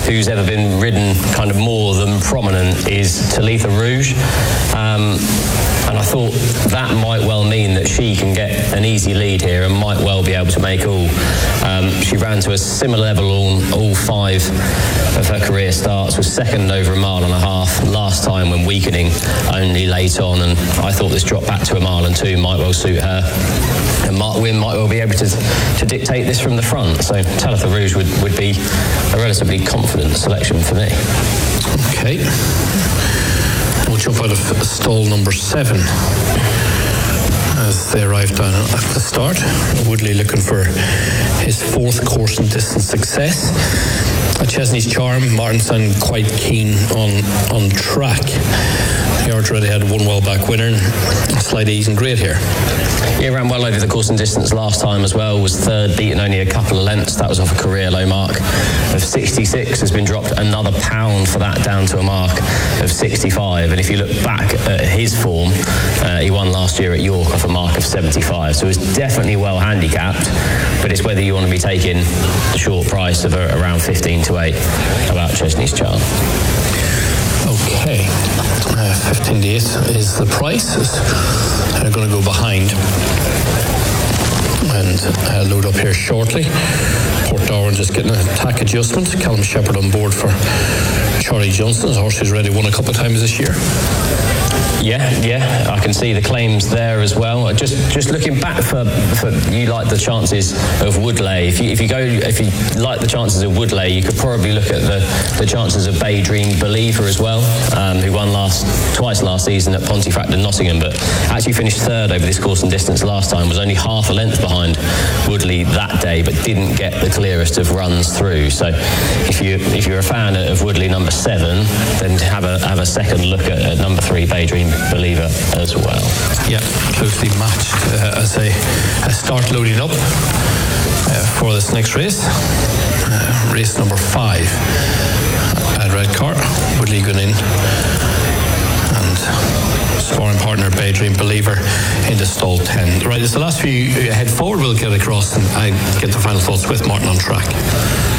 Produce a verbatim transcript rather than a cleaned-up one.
who's ever been ridden kind of more than prominent is Talitha Rouge. Um, and I thought that might well mean that she can get an easy lead here and might well be able to make all. Um, she ran to a similar level on all five of her career starts, was second over a mile and a half last time when weakening only late on, and I thought this drop back to a mile and two might well suit her. And Mark Wynne might well be able to, to dictate this from the front. So Talitha Rouge would, would be a relatively confident selection for me. Okay. We'll jump out of stall number seven as they arrive down at the start. Woodley looking for his fourth course and distance success. At Chesney's Charm, Martin sounded quite keen on, on track. He already had one well back winner and a slight ease and grade here. Yeah, ran well over the course and distance last time as well, was third, beaten only a couple of lengths. That was off a career low mark of sixty-six, has been dropped another pound for that down to a mark of sixty-five. And if you look back at his form, uh, he won last year at York off a mark of seventy-five. So it's definitely well handicapped, but it's whether you want to be taking the short price of uh, around fifteen to eight about Chesney's Charm. Okay, uh, fifteen to eight is the price. They're going to go behind and uh, load up here shortly. Port Darwin just getting a tack adjustment. Callum Shepherd on board for Charlie Johnson. His horse who's already won a couple of times this year. Yeah, yeah, I can see the claims there as well. Just just looking back for, for you like the chances of Woodley. If you if you go if you like the chances of Woodley, you could probably look at the, the chances of Bay Dream Believer as well, um, who won last twice last season at Pontefract and Nottingham, but actually finished third over this course and distance last time. Was only half a length behind Woodley that day, but didn't get the clearest of runs through. So if you if you're a fan of Woodley number seven, then have a have a second look at, at number three Bay Dream Believer as well. Yeah, closely matched uh, as they uh, start loading up uh, for this next race. Uh, race number five at Redcar. Woodley going in and sparring partner Bay Dream Believer into stall ten. Right, it's the last few head forward. We'll get across and I get the final thoughts with Martin on track.